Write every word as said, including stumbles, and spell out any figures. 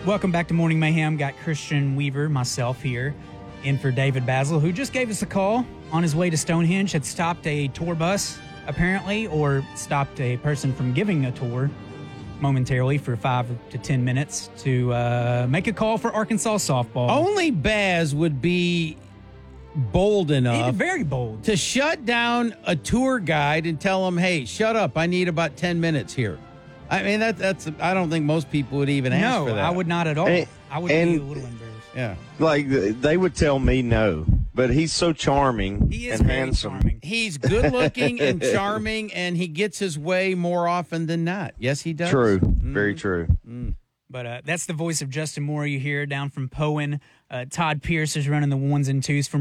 Welcome back to Morning Mayhem. Got Christian Weaver, myself here, in for David Basil, who just gave us a call on his way to Stonehenge, had stopped a tour bus, apparently, or stopped a person from giving a tour momentarily for five to ten minutes to uh, make a call for Arkansas softball. Only Baz would be bold enough, He's very bold, to shut down a tour guide and tell him, hey, shut up, I need about ten minutes here. I mean, that, that's, I don't think most people would even ask no, for that. I would not at all. And- I would and- be a little embarrassed. Yeah. Like, they would tell me no, but he's so charming He is and very handsome. charming. He's good looking and charming, and he gets his way more often than not. Yes, he does. True. Mm. Very true. Mm. But uh, that's the voice of Justin Moore you hear down from Poen. Uh, Todd Pierce is running the ones and twos for